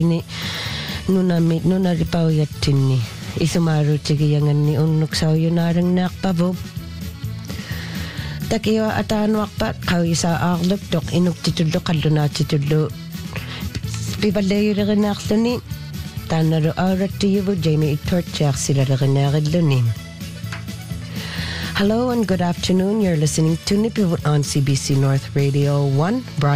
ni nunaripauyattini isumarutigiyanganni unnuksaujunaarang naaqpavup takiwa ataanuarpa qawisa aarluptoq inuktitullu qallunaatitullu pipallayulerinnaarluni taannalu aurattiyivu Jamie Torchiarsilalerinnaarilluni. Hello and good afternoon. You're listening to Nipivut on CBC North Radio 1.